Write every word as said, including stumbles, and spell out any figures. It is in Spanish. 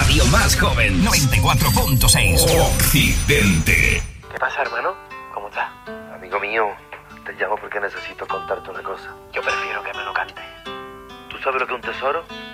radio más joven. noventa y cuatro punto seis. Occidente. ¿Qué pasa, hermano? ¿Cómo estás? Amigo mío, te llamo porque necesito contarte una cosa. Yo prefiero que me lo cantes. ¿Tú sabes lo que es un tesoro?